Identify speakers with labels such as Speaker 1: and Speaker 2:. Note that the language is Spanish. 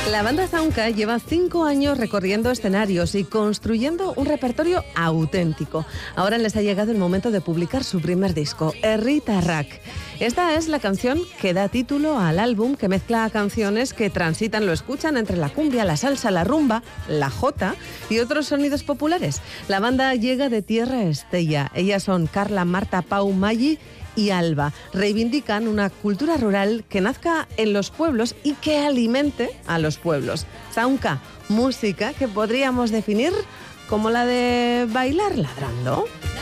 Speaker 1: La banda Zaunka lleva 5 años recorriendo escenarios y construyendo un repertorio auténtico. Ahora les ha llegado el momento de publicar su primer disco, Errita Rack. Esta es la canción que da título al álbum, que mezcla canciones que transitan, lo escuchan, entre la cumbia, la salsa, la rumba, la jota y otros sonidos populares. La banda llega de Tierra Estella. Ellas son Carla, Marta, Pau, Maggi y Alba. Reivindican una cultura rural que nazca en los pueblos y que alimente a los pueblos. Zaunka, música que podríamos definir como la de bailar ladrando.